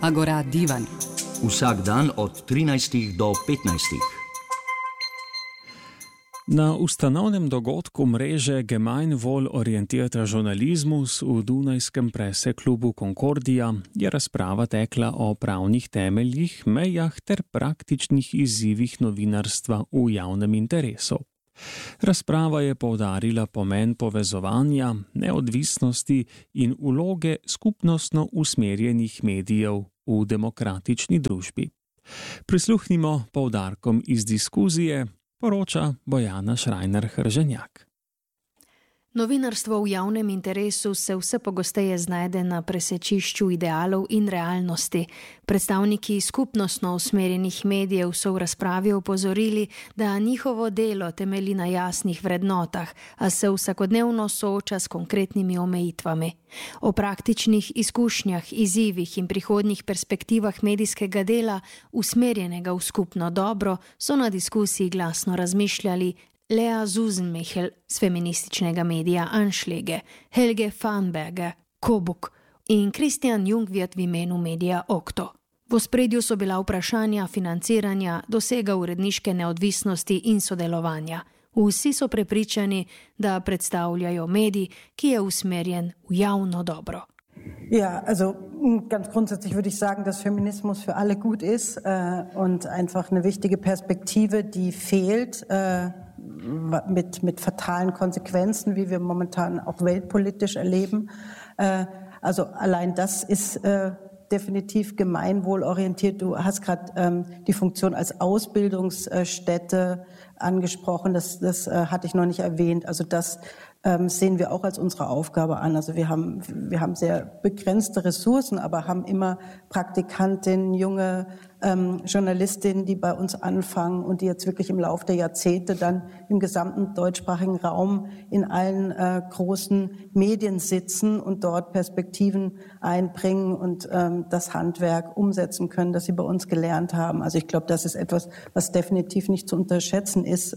Agora Divan. Vsak dan od 13 do 15. Na ustanovnem dogodku mreže Gemeinwohl-orientierter Journalismus v Dunajskem preseklubu Concordia je razprava tekla o pravnih temeljih, mejah ter praktičnih izzivih novinarstva v javnem interesu. Razprava je poudarila pomen povezovanja, neodvisnosti in vloge skupnostno usmerjenih medijev v demokratični družbi. Prisluhnimo poudarkom iz diskuzije, poroča Bojana Šrajner-Hrženjak. Novinarstvo v javnem interesu se vse pogosteje znajde na presečišču idealov in realnosti. Predstavniki skupnostno usmerjenih medijev so v razpravi opozorili, da njihovo delo temelji na jasnih vrednotah, a se vsakodnevno sooča s konkretnimi omejitvami. O praktičnih izkušnjah, izzivih in prihodnjih perspektivah medijskega dela, usmerjenega v skupno dobro, so na diskusiji glasno razmišljali Lea Zusenmichel z feminističnega medija Anschläge, Helge Farnberger, Kobuk in Christian Jungwirth v imenu medija Okto. V ospredju so bila vprašanja financiranja, dosega uredniške neodvisnosti in sodelovanja. Vsi so prepričani, da predstavljajo medij, ki je usmerjen v javno dobro. Ja, also ganz grundsätzlich würde ich sagen, dass Feminismus für alle gut ist und einfach eine wichtige Perspektive, die fehlt, mit fatalen Konsequenzen, wie wir momentan auch weltpolitisch erleben. Also allein das ist definitiv gemeinwohlorientiert. Du hast gerade die Funktion als Ausbildungsstätte angesprochen. Das hatte ich noch nicht erwähnt. Also das sehen wir auch als unsere Aufgabe an. Also wir haben sehr begrenzte Ressourcen, aber haben immer Praktikantinnen, junge Journalistinnen, die bei uns anfangen und die jetzt wirklich im Laufe der Jahrzehnte dann im gesamten deutschsprachigen Raum in allen großen Medien sitzen und dort Perspektiven einbringen und das Handwerk umsetzen können, das sie bei uns gelernt haben. Also ich glaube, das ist etwas, was definitiv nicht zu unterschätzen ist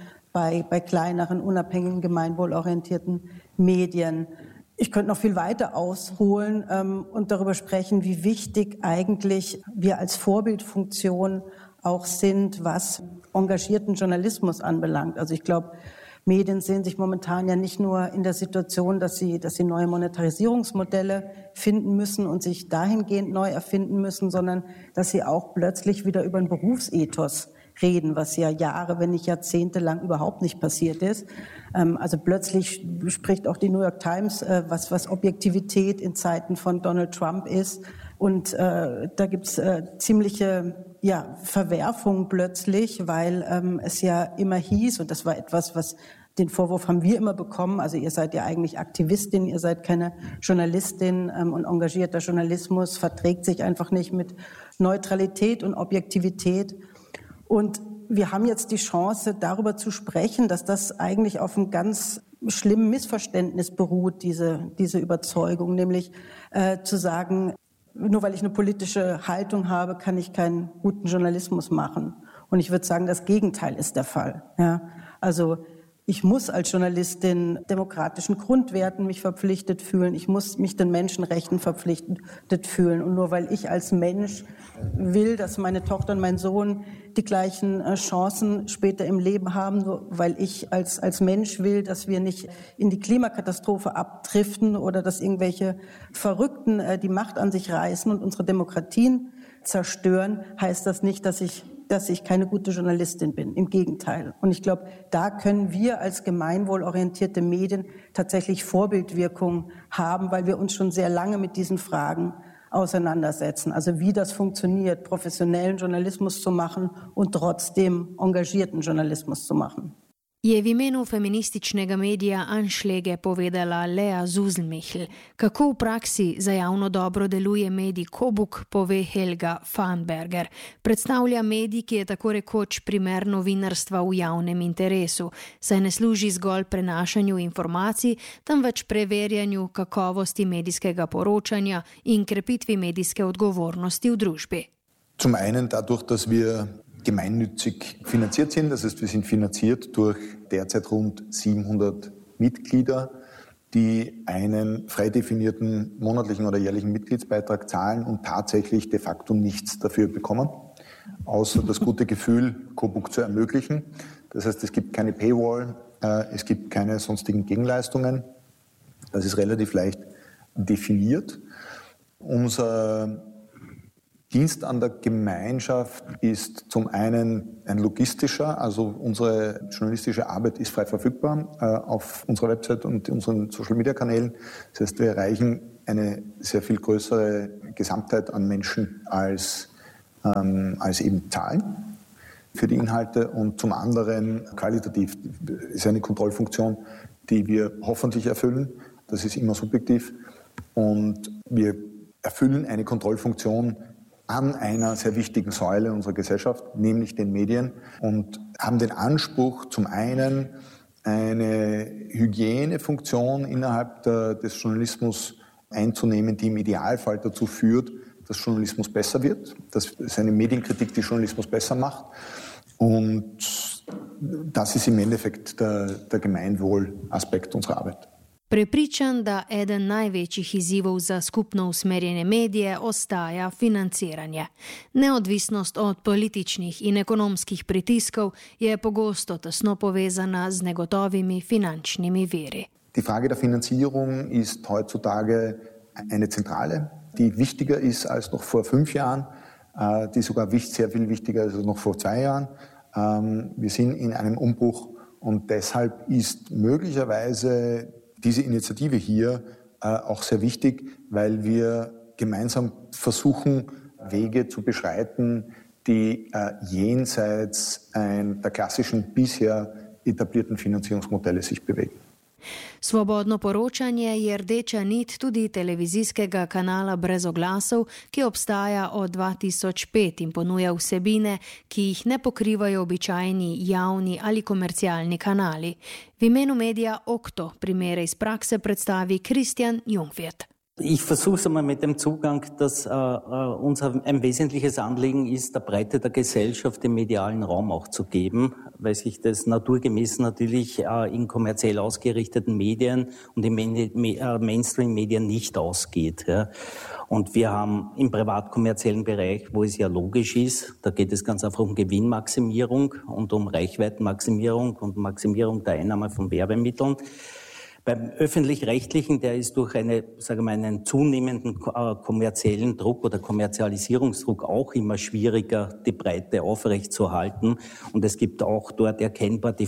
bei kleineren, unabhängigen, gemeinwohlorientierten Medien. Ich könnte noch viel weiter ausholen und darüber sprechen, wie wichtig eigentlich wir als Vorbildfunktion auch sind, was engagierten Journalismus anbelangt. Also ich glaube, Medien sehen sich momentan ja nicht nur in der Situation, dass sie neue Monetarisierungsmodelle finden müssen und sich dahingehend neu erfinden müssen, sondern dass sie auch plötzlich wieder über ein Berufsethos reden, was ja Jahre, wenn nicht Jahrzehnte lang überhaupt nicht passiert ist. Also plötzlich spricht auch die New York Times, was Objektivität in Zeiten von Donald Trump ist. Und da gibt's ziemliche Verwerfungen plötzlich, weil es ja immer hieß, und das war etwas, den Vorwurf haben wir immer bekommen, also ihr seid ja eigentlich Aktivistin, ihr seid keine Journalistin und engagierter Journalismus verträgt sich einfach nicht mit Neutralität und Objektivität. Und wir haben jetzt die Chance, darüber zu sprechen, dass das eigentlich auf einem ganz schlimmen Missverständnis beruht, diese Überzeugung, nämlich zu sagen, nur weil ich eine politische Haltung habe, kann ich keinen guten Journalismus machen. Und ich würde sagen, das Gegenteil ist der Fall. Ja? Also ich muss als Journalistin demokratischen Grundwerten mich verpflichtet fühlen. Ich muss mich den Menschenrechten verpflichtet fühlen. Und nur weil ich als Mensch will, dass meine Tochter und mein Sohn die gleichen Chancen später im Leben haben, nur weil ich als Mensch will, dass wir nicht in die Klimakatastrophe abdriften oder dass irgendwelche Verrückten die Macht an sich reißen und unsere Demokratien zerstören, heißt das nicht, dass ich keine gute Journalistin bin. Im Gegenteil. Und ich glaube, da können wir als gemeinwohlorientierte Medien tatsächlich Vorbildwirkung haben, weil wir uns schon sehr lange mit diesen Fragen auseinandersetzen. Also wie das funktioniert, professionellen Journalismus zu machen und trotzdem engagierten Journalismus zu machen. Je v imenu feminističnega medija Anschläge povedala Lea Zusenmichel. Kako v praksi za javno dobro deluje medij Kobuk, pove Helga Farnberger. Predstavlja medij, ki je tako rekoč primer novinarstva v javnem interesu, saj ne služi zgolj prenašanju informacij, temveč preverjanju kakovosti medijskega poročanja in krepitvi medijske odgovornosti v družbi. Zum einen dadurch, dass wir gemeinnützig finanziert sind. Das heißt, wir sind finanziert durch derzeit rund 700 Mitglieder, die einen frei definierten monatlichen oder jährlichen Mitgliedsbeitrag zahlen und tatsächlich de facto nichts dafür bekommen, außer das gute Gefühl, Cobook zu ermöglichen. Das heißt, es gibt keine Paywall, es gibt keine sonstigen Gegenleistungen. Das ist relativ leicht definiert. Unser Dienst an der Gemeinschaft ist zum einen ein logistischer, also unsere journalistische Arbeit ist frei verfügbar auf unserer Website und unseren Social-Media-Kanälen. Das heißt, wir erreichen eine sehr viel größere Gesamtheit an Menschen als eben Zahlen für die Inhalte. Und zum anderen qualitativ ist eine Kontrollfunktion, die wir hoffentlich erfüllen. Das ist immer subjektiv. Und wir erfüllen eine Kontrollfunktion an einer sehr wichtigen Säule unserer Gesellschaft, nämlich den Medien, und haben den Anspruch, zum einen eine Hygienefunktion innerhalb des Journalismus einzunehmen, die im Idealfall dazu führt, dass Journalismus besser wird. Das ist eine Medienkritik, die Journalismus besser macht. Und das ist im Endeffekt der Gemeinwohlaspekt unserer Arbeit. Prepričan, da eden največjih izzivov za skupno usmerjene medije ostaja financiranje. Neodvisnost od političnih in ekonomskih pritiskov je pogosto tesno povezana z negotovimi finančnimi viri. Die Frage der Finanzierung ist heutzutage eine zentrale, die wichtiger ist als noch vor 5 Jahren, die sogar sehr viel wichtiger als noch vor 2 Jahren. Wir sind in einem Umbruch und deshalb ist möglicherweise diese Initiative hier auch sehr wichtig, weil wir gemeinsam versuchen, Wege zu beschreiten, die jenseits der klassischen bisher etablierten Finanzierungsmodelle sich bewegen. Svobodno poročanje je rdeča nit tudi televizijskega kanala Brez oglasov, ki obstaja od 2005 in ponuja vsebine, ki jih ne pokrivajo običajni javni ali komercialni kanali. V imenu medija Okto primere iz prakse predstavi Christian Jungwirth. Ich versuche es einmal mit dem Zugang, dass ein wesentliches Anliegen ist, der Breite der Gesellschaft den medialen Raum auch zu geben, weil sich das naturgemäß natürlich in kommerziell ausgerichteten Medien und in Mainstream-Medien nicht ausgeht. Ja. Und wir haben im privat-kommerziellen Bereich, wo es ja logisch ist, da geht es ganz einfach um Gewinnmaximierung und um Reichweitenmaximierung und Maximierung der Einnahme von Werbemitteln. Beim Öffentlich-Rechtlichen, der ist durch einen zunehmenden kommerziellen Druck oder Kommerzialisierungsdruck auch immer schwieriger, die Breite aufrechtzuerhalten. Und es gibt auch dort erkennbar die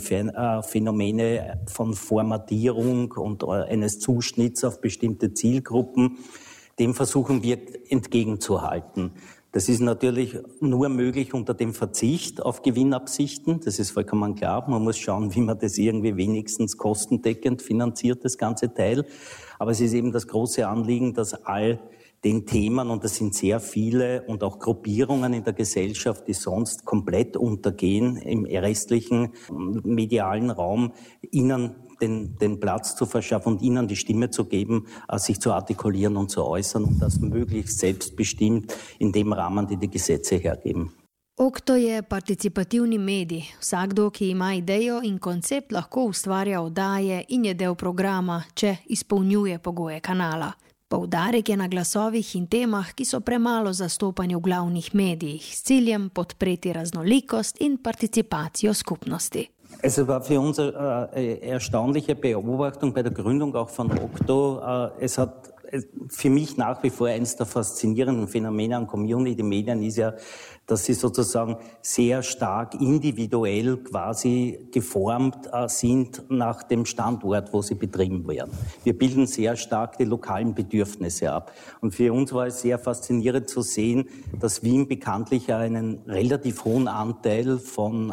Phänomene von Formatierung und eines Zuschnitts auf bestimmte Zielgruppen. Dem versuchen wir entgegenzuhalten. Das ist natürlich nur möglich unter dem Verzicht auf Gewinnabsichten. Das ist vollkommen klar. Man muss schauen, wie man das irgendwie wenigstens kostendeckend finanziert, das ganze Teil. Aber es ist eben das große Anliegen, dass all den Themen, und das sind sehr viele und auch Gruppierungen in der Gesellschaft, die sonst komplett untergehen im restlichen medialen Raum, ihnen den Platz zu verschaffen und ihnen die Stimme zu geben, sich zu artikulieren und zu äußern und das möglichst selbstbestimmt in dem Rahmen, die die Gesetze hergeben. Okto je participativni medij. Vsakdo, ki ima idejo in koncept, lahko ustvarja oddaje in je del programa, če izpolnjuje pogoje kanala. Poudarek je na glasovih in temah, ki so premalo zastopani v glavnih medijih, s ciljem podpreti raznolikost in participacijo skupnosti. Es war für uns eine erstaunliche Beobachtung bei der Gründung auch von Okto. Es hat für mich nach wie vor eines der faszinierenden Phänomene an Community-Medien ist ja, dass sie sozusagen sehr stark individuell quasi geformt sind nach dem Standort, wo sie betrieben werden. Wir bilden sehr stark die lokalen Bedürfnisse ab. Und für uns war es sehr faszinierend zu sehen, dass Wien bekanntlich einen relativ hohen Anteil von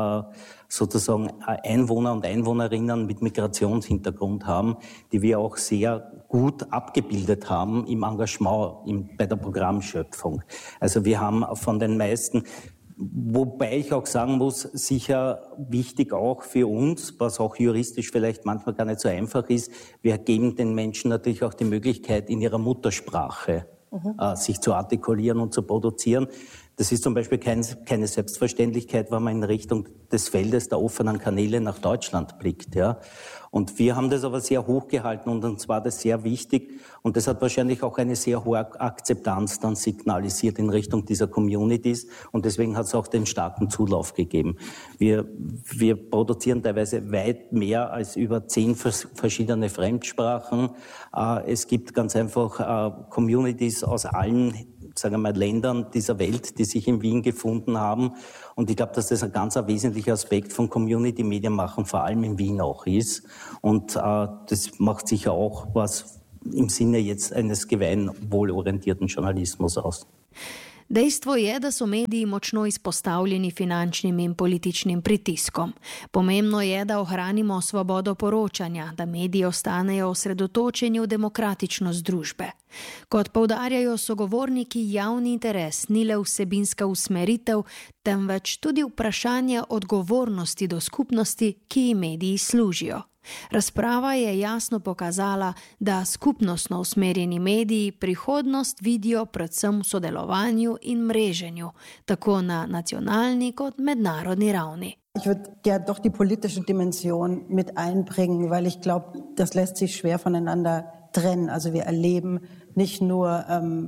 sozusagen Einwohner und Einwohnerinnen mit Migrationshintergrund haben, die wir auch sehr gut abgebildet haben im Engagement bei der Programmschöpfung. Also wir haben von den meisten, wobei ich auch sagen muss, sicher wichtig auch für uns, was auch juristisch vielleicht manchmal gar nicht so einfach ist, wir geben den Menschen natürlich auch die Möglichkeit, in ihrer Muttersprache sich zu artikulieren und zu produzieren. Das ist zum Beispiel keine Selbstverständlichkeit, wenn man in Richtung des Feldes der offenen Kanäle nach Deutschland blickt. Ja. Und wir haben das aber sehr hochgehalten und uns war das sehr wichtig. Und das hat wahrscheinlich auch eine sehr hohe Akzeptanz dann signalisiert in Richtung dieser Communities. Und deswegen hat es auch den starken Zulauf gegeben. Wir produzieren teilweise weit mehr als über 10 verschiedene Fremdsprachen. Es gibt ganz einfach Communities aus allen, sagen wir mal, Ländern dieser Welt, die sich in Wien gefunden haben. Und ich glaube, dass das ein ganz wesentlicher Aspekt von Community-Medien machen, vor allem in Wien auch ist. Und das macht sicher auch was im Sinne jetzt eines gemeinwohlorientierten Journalismus aus. Dejstvo je, da so mediji močno izpostavljeni finančnim in političnim pritiskom. Pomembno je, da ohranimo svobodo poročanja, da mediji ostanejo osredotočeni v demokratičnost družbe. Kot poudarjajo sogovorniki, javni interes ni le vsebinska usmeritev, temveč tudi vprašanje odgovornosti do skupnosti, ki ji mediji služijo. Razprava je jasno pokazala, da skupnostno usmerjeni mediji prihodnost vidijo predvsem v sodelovanju in mreženju, tako na nacionalni kot mednarodni ravni. Ich würde gerne doch die politische Dimension mit einbringen, weil ich glaube, das lässt sich schwer voneinander trennen. Also wir erleben nicht nur,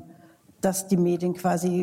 dass die Medien quasi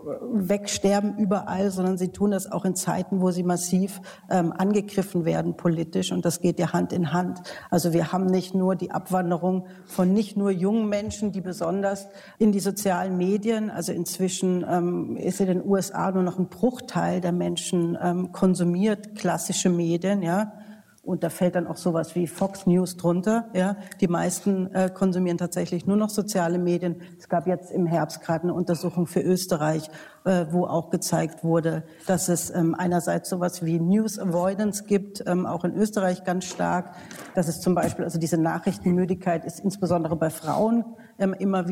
wegsterben überall, sondern sie tun das auch in Zeiten, wo sie massiv angegriffen werden politisch, und das geht ja Hand in Hand. Also wir haben nicht nur die Abwanderung von nicht nur jungen Menschen, die besonders in die sozialen Medien, also inzwischen ist in den USA nur noch ein Bruchteil der Menschen konsumiert klassische Medien, ja. Und da fällt dann auch sowas wie Fox News drunter. Ja. Die meisten konsumieren tatsächlich nur noch soziale Medien. Es gab jetzt im Herbst gerade eine Untersuchung für Österreich, wo auch gezeigt wurde, dass es einerseits sowas wie News Avoidance gibt, auch in Österreich ganz stark. Dass es zum Beispiel, also diese Nachrichtenmüdigkeit ist insbesondere bei Frauen immer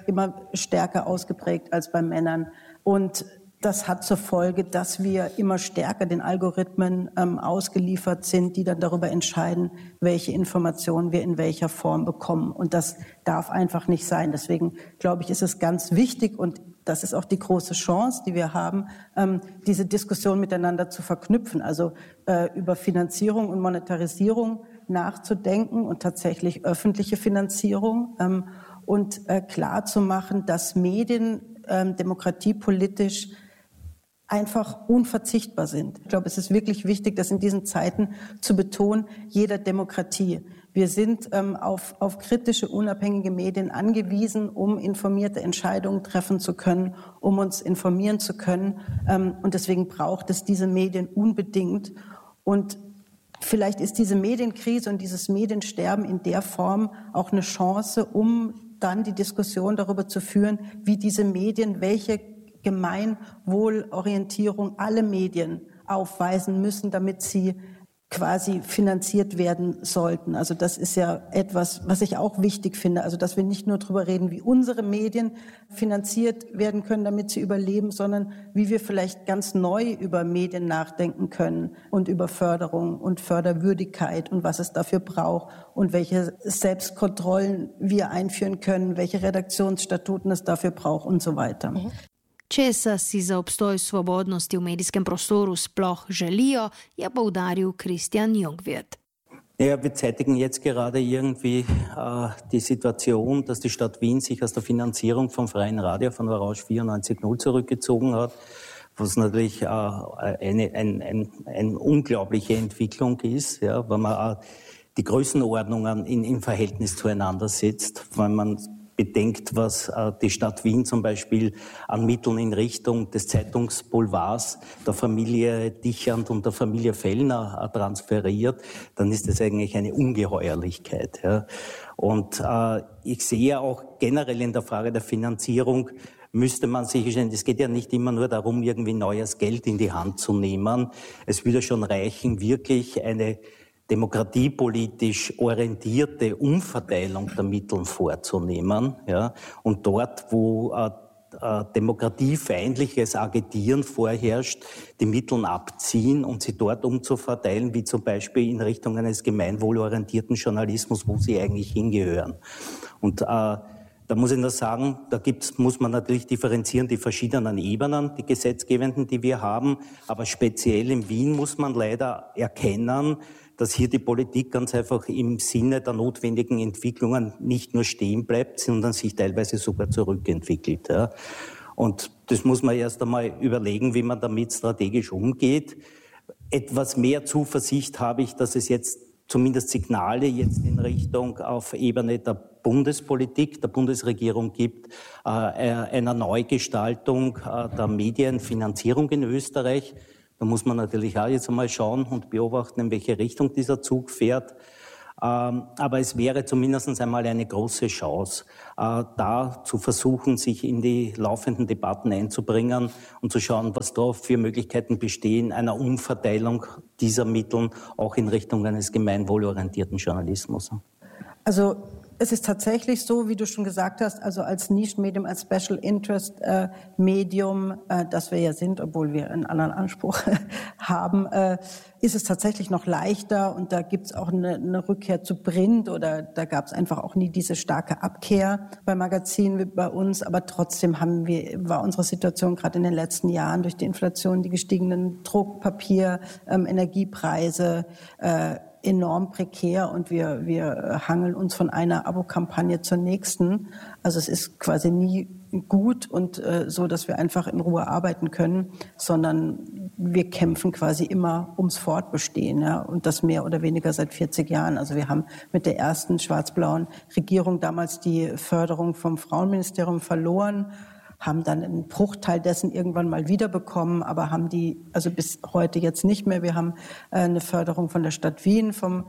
stärker ausgeprägt als bei Männern. Und das hat zur Folge, dass wir immer stärker den Algorithmen ausgeliefert sind, die dann darüber entscheiden, welche Informationen wir in welcher Form bekommen. Und das darf einfach nicht sein. Deswegen, glaube ich, ist es ganz wichtig, und das ist auch die große Chance, die wir haben, diese Diskussion miteinander zu verknüpfen, also über Finanzierung und Monetarisierung nachzudenken und tatsächlich öffentliche Finanzierung und klar zu machen, dass Medien demokratiepolitisch einfach unverzichtbar sind. Ich glaube, es ist wirklich wichtig, das in diesen Zeiten zu betonen, jeder Demokratie. Wir sind auf kritische, unabhängige Medien angewiesen, um informierte Entscheidungen treffen zu können, um uns informieren zu können. Und deswegen braucht es diese Medien unbedingt. Und vielleicht ist diese Medienkrise und dieses Mediensterben in der Form auch eine Chance, um dann die Diskussion darüber zu führen, wie diese Medien, welche Gemeinwohlorientierung alle Medien aufweisen müssen, damit sie quasi finanziert werden sollten. Also das ist ja etwas, was ich auch wichtig finde. Also dass wir nicht nur darüber reden, wie unsere Medien finanziert werden können, damit sie überleben, sondern wie wir vielleicht ganz neu über Medien nachdenken können und über Förderung und Förderwürdigkeit und was es dafür braucht und welche Selbstkontrollen wir einführen können, welche Redaktionsstatuten es dafür braucht und so weiter. Česa si za obstoj svobodnosti v medijskem prostoru sploh želijo, je poudaril Christian Jungwirth. Ja, wir zeitigen jetzt gerade irgendwie die Situation, dass die Stadt Wien sich aus der Finanzierung vom freien Radio von Orange 94.0 zurückgezogen hat, was natürlich eine unglaubliche Entwicklung ist, ja, wenn man die Größenordnungen in Verhältnis zueinander setzt, wenn man bedenkt, was die Stadt Wien zum Beispiel an Mitteln in Richtung des Zeitungsboulevards der Familie Dichand und der Familie Fellner transferiert, dann ist das eigentlich eine Ungeheuerlichkeit. Ja. Und ich sehe auch generell in der Frage der Finanzierung, müsste man sicherstellen, es geht ja nicht immer nur darum, irgendwie neues Geld in die Hand zu nehmen. Es würde schon reichen, wirklich eine demokratiepolitisch orientierte Umverteilung der Mittel vorzunehmen, ja, und dort, wo demokratiefeindliches Agitieren vorherrscht, die Mittel abziehen und sie dort umzuverteilen, wie zum Beispiel in Richtung eines gemeinwohlorientierten Journalismus, wo sie eigentlich hingehören. Und der Da muss ich nur sagen, muss man natürlich differenzieren die verschiedenen Ebenen, die gesetzgebenden, die wir haben. Aber speziell in Wien muss man leider erkennen, dass hier die Politik ganz einfach im Sinne der notwendigen Entwicklungen nicht nur stehen bleibt, sondern sich teilweise sogar zurückentwickelt. Ja. Und das muss man erst einmal überlegen, wie man damit strategisch umgeht. Etwas mehr Zuversicht habe ich, dass es jetzt zumindest Signale jetzt in Richtung auf Ebene der Bundespolitik, der Bundesregierung gibt, einer Neugestaltung der Medienfinanzierung in Österreich. Da muss man natürlich auch jetzt einmal schauen und beobachten, in welche Richtung dieser Zug fährt. Aber es wäre zumindest einmal eine große Chance, da zu versuchen, sich in die laufenden Debatten einzubringen und zu schauen, was da für Möglichkeiten bestehen, einer Umverteilung dieser Mittel auch in Richtung eines gemeinwohlorientierten Journalismus. Also es ist tatsächlich so, wie du schon gesagt hast, also als Nischenmedium, als Special Interest Medium, das wir ja sind, obwohl wir einen anderen Anspruch haben, ist es tatsächlich noch leichter und da gibt es auch eine Rückkehr zu Print oder da gab es einfach auch nie diese starke Abkehr bei Magazinen wie bei uns, aber trotzdem war unsere Situation gerade in den letzten Jahren durch die Inflation, die gestiegenen Druckpapier, Energiepreise, enorm prekär und wir hangeln uns von einer Abokampagne zur nächsten. Also es ist quasi nie gut und so, dass wir einfach in Ruhe arbeiten können, sondern wir kämpfen quasi immer ums Fortbestehen, ja, und das mehr oder weniger seit 40 Jahren. Also wir haben mit der ersten schwarz-blauen Regierung damals die Förderung vom Frauenministerium verloren, haben dann einen Bruchteil dessen irgendwann mal wiederbekommen, aber haben die, also bis heute jetzt nicht mehr. Wir haben eine Förderung von der Stadt Wien, vom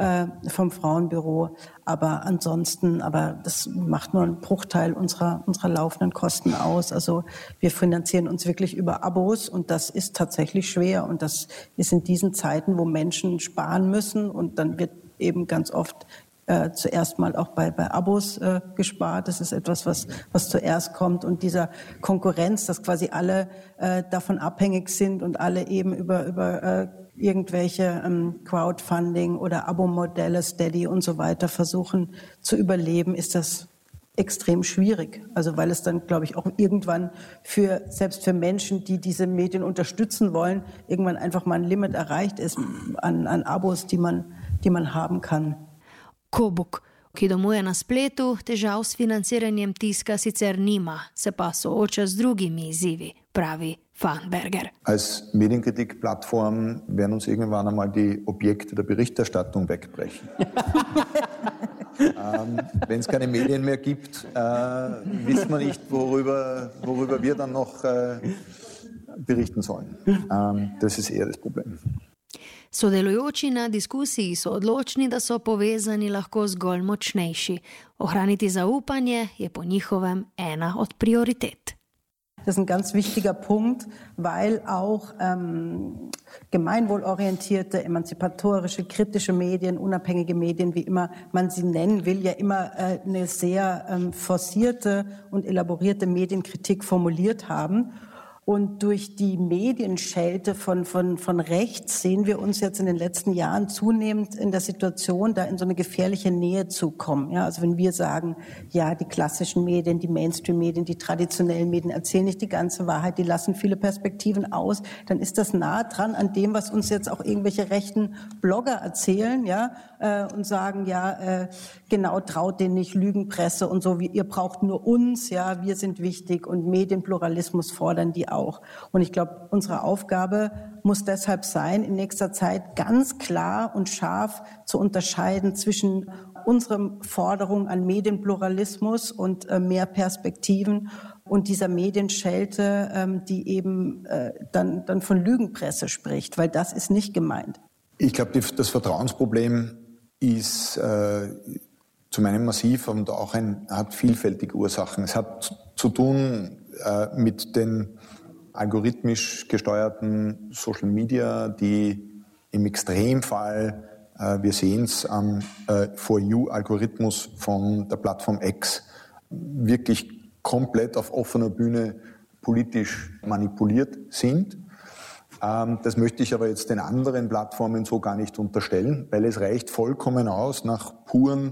Frauenbüro, aber ansonsten, das macht nur einen Bruchteil unserer laufenden Kosten aus. Also wir finanzieren uns wirklich über Abos und das ist tatsächlich schwer und das ist in diesen Zeiten, wo Menschen sparen müssen und dann wird eben ganz oft zuerst mal auch bei Abos gespart. Das ist etwas, was zuerst kommt. Und dieser Konkurrenz, dass quasi alle davon abhängig sind und alle eben über irgendwelche Crowdfunding oder Abo-Modelle, Steady und so weiter versuchen zu überleben, ist das extrem schwierig. Also weil es dann, glaube ich, auch irgendwann selbst für Menschen, die diese Medien unterstützen wollen, irgendwann einfach mal ein Limit erreicht ist an Abos, die man haben kann. Kobuk, ki domuje na spletu, težav s financiranjem tiska sicer nima, se pa sooča z drugimi izzivi, pravi Farnberger. Als Medienkritikplattform werden uns irgendwann einmal die Objekte der Berichterstattung wegbrechen. Wenn es keine Medien mehr gibt, wissen wir nicht, worüber wir dann noch berichten sollen. Das ist eher das Problem. Sodelujoči na diskusiji so odločni, da so povezani lahko zgolj močnejši. Ohraniti zaupanje je po njihovem ena od prioritet. Das ist ein ganz wichtiger Punkt, weil auch gemeinwohlorientierte, emanzipatorische, kritische Medien, unabhängige Medien, wie immer man sie nennen will, ja immer eine sehr forcierte und elaborierte Medienkritik formuliert haben. Und durch die Medienschelte von rechts sehen wir uns jetzt in den letzten Jahren zunehmend in der Situation, da in so eine gefährliche Nähe zu kommen. Ja, also wenn wir sagen, ja, die klassischen Medien, die Mainstream-Medien, die traditionellen Medien erzählen nicht die ganze Wahrheit, die lassen viele Perspektiven aus, dann ist das nah dran an dem, was uns jetzt auch irgendwelche rechten Blogger erzählen, ja, und sagen, ja, genau, traut denen nicht, Lügenpresse und so, ihr braucht nur uns, ja, wir sind wichtig und Medienpluralismus fordern die auch. Und ich glaube, unsere Aufgabe muss deshalb sein, in nächster Zeit ganz klar und scharf zu unterscheiden zwischen unserer Forderung an Medienpluralismus und mehr Perspektiven und dieser Medienschelte, die eben dann von Lügenpresse spricht, weil das ist nicht gemeint. Ich glaube, das Vertrauensproblem ist zum einen massiv und auch hat vielfältige Ursachen. Es hat zu tun mit den algorithmisch gesteuerten Social Media, die im Extremfall, wir sehen es am For You-Algorithmus von der Plattform X, wirklich komplett auf offener Bühne politisch manipuliert sind. Das möchte ich aber jetzt den anderen Plattformen so gar nicht unterstellen, weil es reicht vollkommen aus, nach puren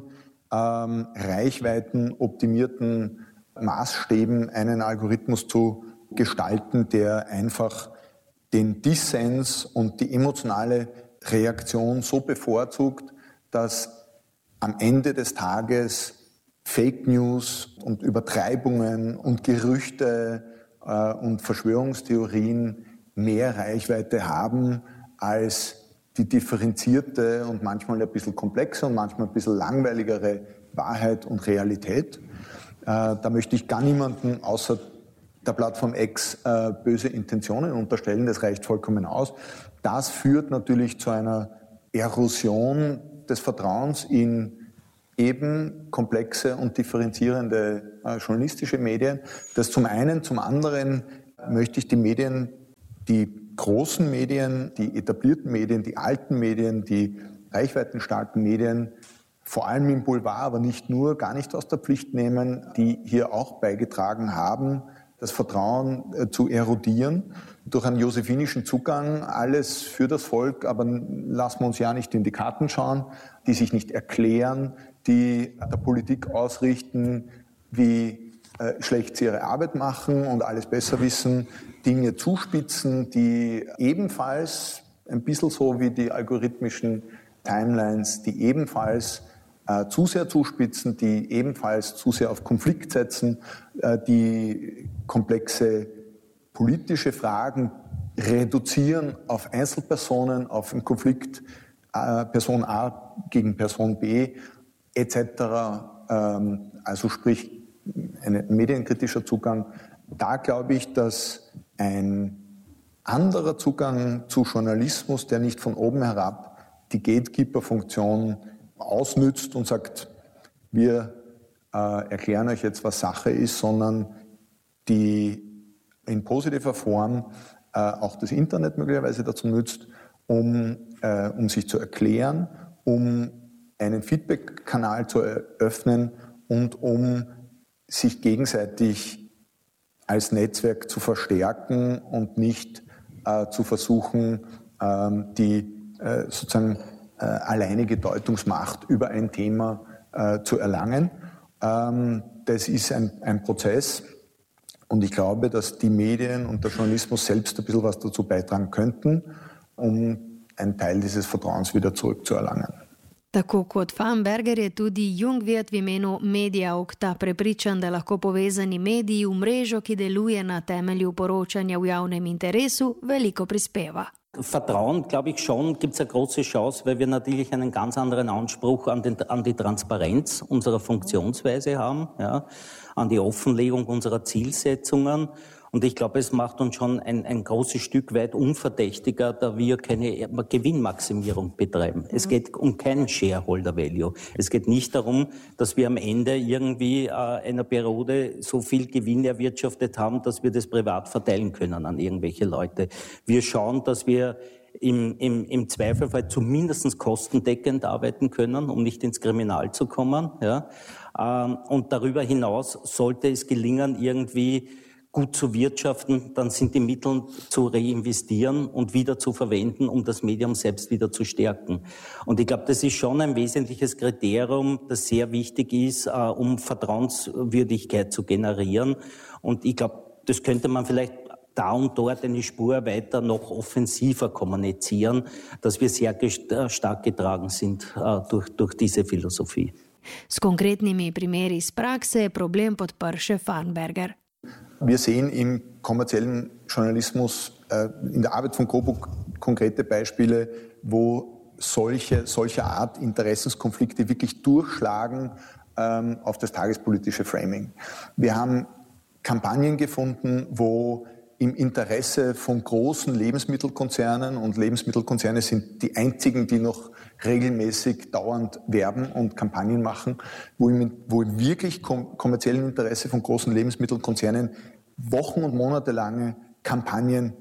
reichweitenoptimierten Maßstäben einen Algorithmus zu gestalten, der einfach den Dissens und die emotionale Reaktion so bevorzugt, dass am Ende des Tages Fake News und Übertreibungen und Gerüchte und Verschwörungstheorien mehr Reichweite haben als die differenzierte und manchmal ein bisschen komplexe und manchmal ein bisschen langweiligere Wahrheit und Realität. Da möchte ich gar niemanden außer der Plattform X böse Intentionen unterstellen, das reicht vollkommen aus. Das führt natürlich zu einer Erosion des Vertrauens in eben komplexe und differenzierende journalistische Medien. Das zum einen. Zum anderen möchte ich die Medien, die großen Medien, die etablierten Medien, die alten Medien, die reichweitenstarken Medien, vor allem im Boulevard, aber nicht nur, gar nicht aus der Pflicht nehmen, die hier auch beigetragen haben, das Vertrauen zu erodieren durch einen josephinischen Zugang, alles für das Volk, aber lassen wir uns ja nicht in die Karten schauen, die sich nicht erklären, die der Politik ausrichten, wie schlecht sie ihre Arbeit machen und alles besser wissen, Dinge zuspitzen, die ebenfalls ein bisschen so wie die algorithmischen Timelines, die ebenfalls zu sehr zuspitzen, die ebenfalls zu sehr auf Konflikt setzen, die komplexe politische Fragen reduzieren auf Einzelpersonen, auf einen Konflikt Person A gegen Person B etc. Also sprich ein medienkritischer Zugang. Da glaube ich, dass ein anderer Zugang zu Journalismus, der nicht von oben herab die Gatekeeper-Funktion ausnützt und sagt, wir erklären euch jetzt, was Sache ist, sondern die in positiver Form auch das Internet möglicherweise dazu nützt, um sich zu erklären, um einen Feedback-Kanal zu eröffnen und um sich gegenseitig als Netzwerk zu verstärken und nicht zu versuchen, die sozusagen alleinige Deutungsmacht über ein Thema zu erlangen. Das ist ein Prozess und ich glaube, dass die Medien und der Journalismus selbst ein bisschen was dazu beitragen könnten, um einen Teil dieses Vertrauens wieder zurückzuerlangen. Tako kot Farnberger je tudi Jungwirth v imenu Mediaokta prepričan, da lahko povezani mediji v mrežo, ki deluje na temelju poročanja v javnem interesu, veliko prispeva. Vertrauen, glaube ich schon, gibt es eine große Chance, weil wir natürlich einen ganz anderen Anspruch an die Transparenz unserer Funktionsweise haben, ja, an die Offenlegung unserer Zielsetzungen. Und ich glaube, es macht uns schon ein großes Stück weit unverdächtiger, da wir keine Gewinnmaximierung betreiben. Es geht um keinen Shareholder Value. Es geht nicht darum, dass wir am Ende irgendwie einer Periode so viel Gewinn erwirtschaftet haben, dass wir das privat verteilen können an irgendwelche Leute. Wir schauen, dass wir im Zweifelfall zumindest kostendeckend arbeiten können, um nicht ins Kriminal zu kommen. Ja. Und darüber hinaus sollte es gelingen, irgendwie gut zu wirtschaften, dann sind die Mittel zu reinvestieren und wieder zu verwenden, um das Medium selbst wieder zu stärken. Und ich glaube, das ist schon ein wesentliches Kriterium, das sehr wichtig ist, um Vertrauenswürdigkeit zu generieren. Und ich glaube, das könnte man vielleicht da und dort eine Spur weiter noch offensiver kommunizieren, dass wir sehr stark getragen sind durch diese Philosophie. S konkretnimi primeri iz prakse je problem podprl še Farnberger. Wir sehen im kommerziellen Journalismus in der Arbeit von Coburg konkrete Beispiele, wo solcher Art Interessenskonflikte wirklich durchschlagen auf das tagespolitische Framing. Wir haben Kampagnen gefunden, wo im Interesse von großen Lebensmittelkonzernen, und Lebensmittelkonzerne sind die einzigen, die noch regelmäßig dauernd werben und Kampagnen machen, wo im wirklich kommerziellen Interesse von großen Lebensmittelkonzernen Wochen- und monatelange Kampagnen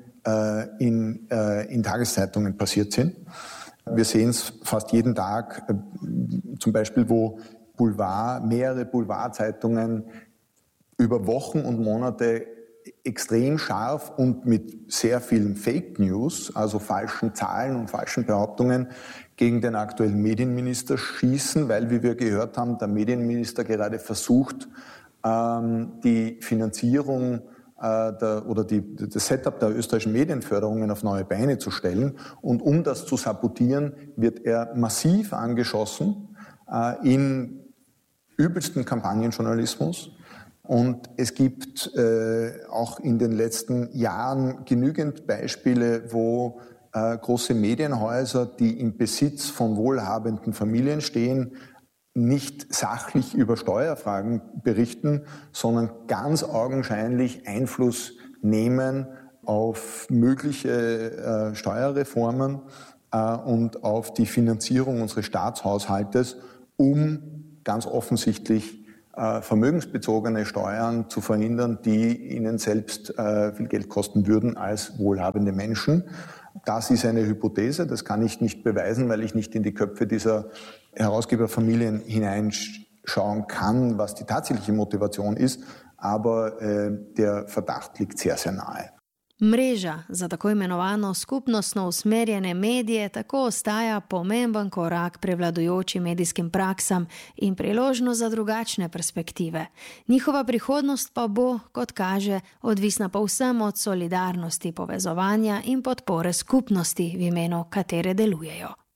in Tageszeitungen passiert sind. Wir sehen es fast jeden Tag, zum Beispiel, wo mehrere Boulevardzeitungen über Wochen und Monate extrem scharf und mit sehr vielen Fake News, also falschen Zahlen und falschen Behauptungen, gegen den aktuellen Medienminister schießen, weil, wie wir gehört haben, der Medienminister gerade versucht, die Finanzierung das Setup der österreichischen Medienförderungen auf neue Beine zu stellen. Und um das zu sabotieren, wird er massiv angeschossen in übelsten Kampagnenjournalismus. Und es gibt auch in den letzten Jahren genügend Beispiele, wo große Medienhäuser, die im Besitz von wohlhabenden Familien stehen, nicht sachlich über Steuerfragen berichten, sondern ganz augenscheinlich Einfluss nehmen auf mögliche Steuerreformen und auf die Finanzierung unseres Staatshaushaltes, um ganz offensichtlich vermögensbezogene Steuern zu verhindern, die ihnen selbst viel Geld kosten würden als wohlhabende Menschen. Das ist eine Hypothese, das kann ich nicht beweisen, weil ich nicht in die Köpfe dieser Herausgeberfamilien hineinschauen kann, was die tatsächliche Motivation ist, aber der Verdacht liegt sehr, sehr nahe. Mreža za tako imenovano skupnostno usmerjene medije tako ostaja pomemben korak prevladujočim medijskim praksam in priložnost za drugačne perspektive. Njihova prihodnost pa bo, kot kaže, odvisna povsem od solidarnosti, povezovanja in podpore skupnosti, v imenu katere delujejo.